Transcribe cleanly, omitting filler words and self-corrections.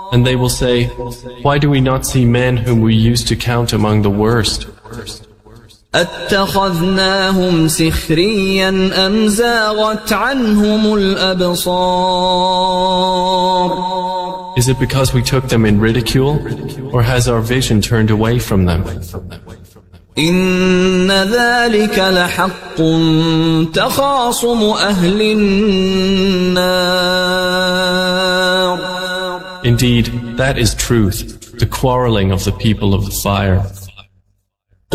And they will say, why do we not see men whom we used to count among the worst? أَتَّخَذْنَاهُمْ سِخْرِيًّا أَمْ زَاغَتْ عَنْهُمُ الْأَبْصَارُ Is it because we took them in ridicule, or has our vision turned away from them? إِنَّ ذَلِكَ لَحَقٌّ تَخَاصُمُ أَهْلِ النَّارِ Indeed, that is truth, the quarreling of the people of the fire.